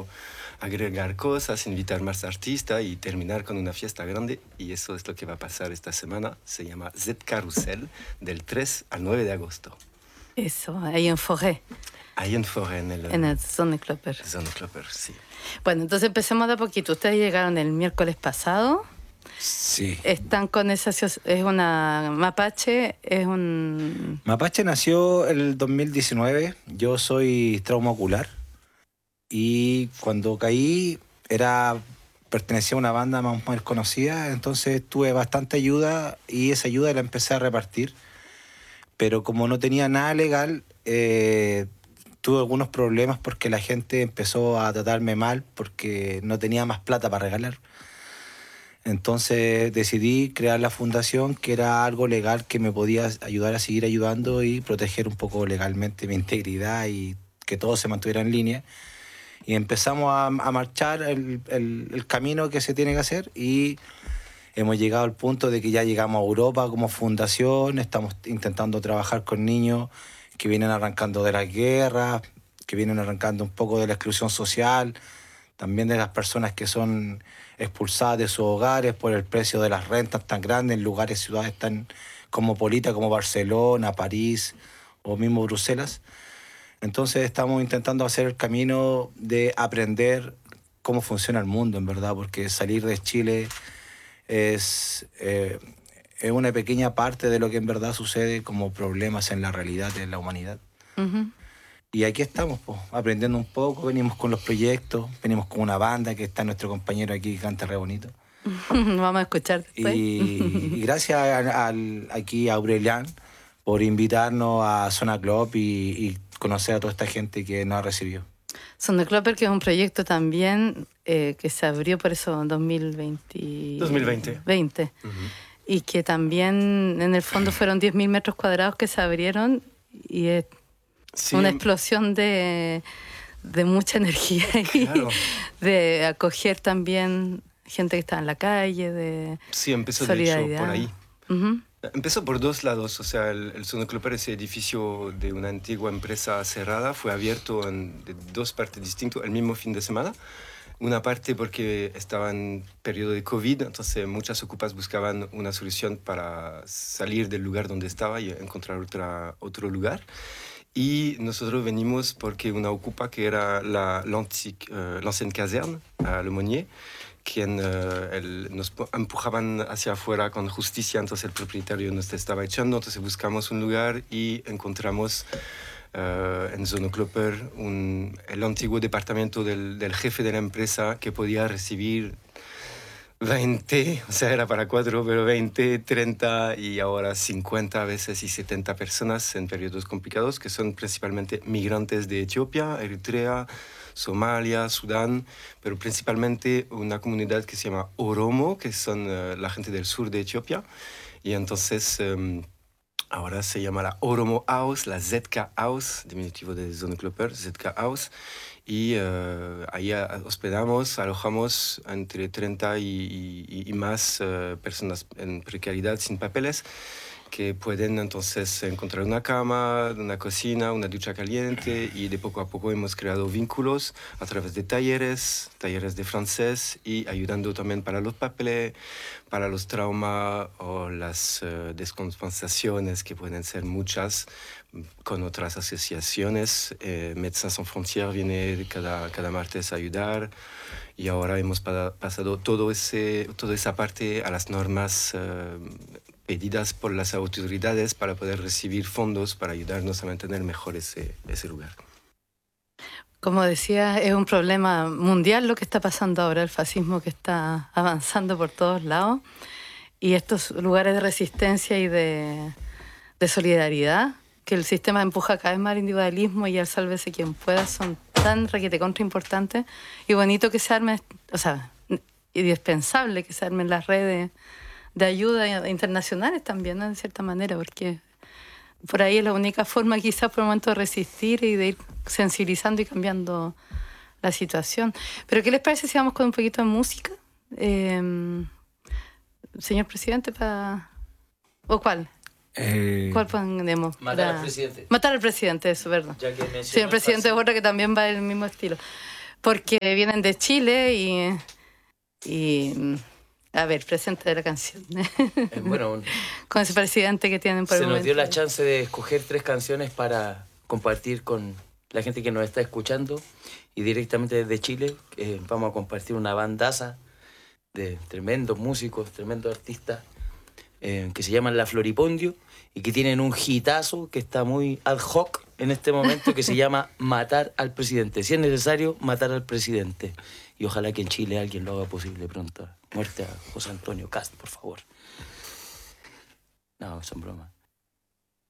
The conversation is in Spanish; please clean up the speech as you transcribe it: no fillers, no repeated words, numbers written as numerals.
intentando agregar cosas, invitar más artistas y terminar con una fiesta grande. Y eso es lo que va a pasar esta semana. Se llama Z Carusel, del 3 al 9 de agosto. Eso, ahí en Forêt. Ahí en Forêt, en el Zonekloper. Zonekloper, sí. Bueno, entonces empecemos de a poquito. Ustedes llegaron el miércoles pasado. Sí. Están con esa... Es una mapache, es un... Mapache nació el 2019. Yo soy trauma ocular. Y cuando caí, pertenecía a una banda más o menos conocida. Entonces tuve bastante ayuda y esa ayuda la empecé a repartir. Pero como no tenía nada legal, tuve algunos problemas porque la gente empezó a tratarme mal porque no tenía más plata para regalar. Entonces decidí crear la fundación, que era algo legal que me podía ayudar a seguir ayudando y proteger un poco legalmente mi integridad y que todo se mantuviera en línea. Y empezamos a marchar el camino que se tiene que hacer y hemos llegado al punto de que ya llegamos a Europa como fundación. Estamos intentando trabajar con niños que vienen arrancando de las guerras, que vienen arrancando un poco de la exclusión social, también de las personas que son expulsadas de sus hogares por el precio de las rentas tan grandes en lugares, ciudades tan cosmopolitas como Barcelona, París o mismo Bruselas. Entonces estamos intentando hacer el camino de aprender cómo funciona el mundo, en verdad, porque salir de Chile es una pequeña parte de lo que en verdad sucede como problemas en la realidad de la humanidad. Uh-huh. Y aquí estamos, pues, aprendiendo un poco, venimos con los proyectos, venimos con una banda que está nuestro compañero aquí que canta re bonito. Vamos a escuchar después. Y gracias aquí a Aurelian por invitarnos a Zona Club y conocer a toda esta gente que nos ha recibido. Zonekloper, que es un proyecto también que se abrió por eso en 2020. Uh-huh. Y que también en el fondo fueron 10.000 metros cuadrados que se abrieron y es una explosión de mucha energía y de acoger también gente que está en la calle, de sí, empezó solidaridad. De hecho por ahí. Uh-huh. Empezó por dos lados, o sea, el Zonekloper, ese edificio de una antigua empresa cerrada, fue abierto de dos partes distintas el mismo fin de semana. Una parte porque estaba en periodo de COVID, entonces muchas ocupas buscaban una solución para salir del lugar donde estaba y encontrar otro lugar. Y nosotros venimos porque una ocupa que era l'ancienne caserne, a Le Monnier, quien nos empujaban hacia afuera con justicia, entonces el propietario nos estaba echando, entonces buscamos un lugar y encontramos en Zonekloper el antiguo departamento del jefe de la empresa que podía recibir 20, o sea, era para 4, pero 20, 30 y ahora 50 veces y 70 personas en periodos complicados, que son principalmente migrantes de Etiopía, Eritrea, Somalia, Sudán, pero principalmente una comunidad que se llama Oromo, que son la gente del sur de Etiopía. Y entonces ahora se llama la Oromo House, la ZK House, diminutivo de Zonekloper, ZK House. Y ahí hospedamos, alojamos entre 30 y más personas en precariedad, sin papeles, que pueden entonces encontrar una cama, una cocina, una ducha caliente, y de poco a poco hemos creado vínculos a través de talleres de francés y ayudando también para los papeles, para los traumas o las descompensaciones, que pueden ser muchas, con otras asociaciones. Médecins Sans Frontières viene cada martes a ayudar, y ahora hemos pasado toda esa parte a las normas pedidas por las autoridades para poder recibir fondos para ayudarnos a mantener mejor ese lugar. Como decía, es un problema mundial lo que está pasando ahora, el fascismo que está avanzando por todos lados, y estos lugares de resistencia y de solidaridad, que el sistema empuja cada vez más al individualismo y al sálvese quien pueda, son tan requete contra importantes, y bonito que se armen, o sea, indispensable que se armen las redes de ayuda internacionales también, ¿no? De cierta manera, porque por ahí es la única forma quizás por el momento de resistir y de ir sensibilizando y cambiando la situación. Pero ¿qué les parece si vamos con un poquito de música? Señor presidente, ¿o cuál? ¿Cuál ponemos? Matar al presidente. Matar al presidente, eso, ¿verdad? Señor presidente es otra que también va en el mismo estilo. porque vienen de Chile y a ver, presente la canción. Bueno, con ese presidente que tienen por el se nos momento. dio la chance de escoger 3 canciones para compartir con la gente que nos está escuchando, y directamente desde Chile vamos a compartir una bandaza de tremendos músicos, tremendos artistas que se llaman La Floripondio y que tienen un hitazo que está muy ad hoc en este momento, que se llama Matar al Presidente. Si es necesario, matar al presidente. Y ojalá que en Chile alguien lo haga posible pronto. Muerte a José Antonio Kast, por favor. No, son bromas.